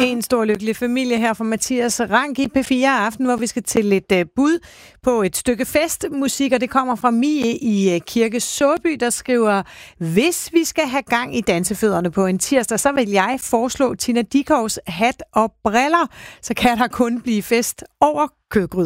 En stor lykkelig familie her fra Mathias Rank i P4 Aften, hvor vi skal til et bud på et stykke festmusik, og det kommer fra Mie i Kirke Såby, der skriver: hvis vi skal have gang i dansefødderne på en tirsdag, så vil jeg foreslå Tina Dickows Hat og briller, så kan der kun blive fest over kødgryden.